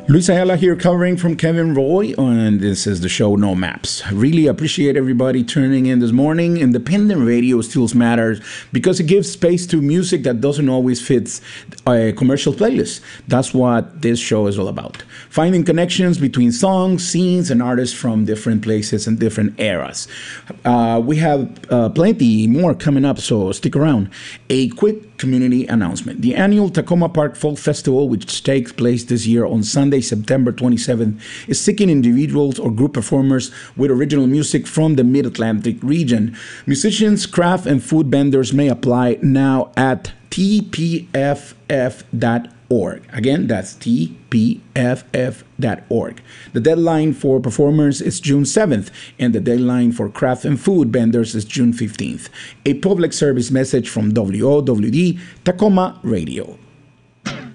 Luis Ayala here covering from Kevin Roy, and this is the show No Maps. I really appreciate everybody tuning in this morning. Independent radio still matters because it gives space to music that doesn't always fit a commercial playlist. That's what this show is all about. Finding connections between songs, scenes, and artists from different places and different eras. We have plenty more coming up, so stick around. A quick community announcement. The annual Tacoma Park Folk Festival, which takes place this year on Sunday, September 27th, is seeking individuals or group performers with original music from the Mid-Atlantic region. Musicians, craft, and food vendors may apply now at tpff.org. Again, that's tpff.org. The deadline for performers is June 7th, and the deadline for craft and food vendors is June 15th. A public service message from WOWD Tacoma Radio.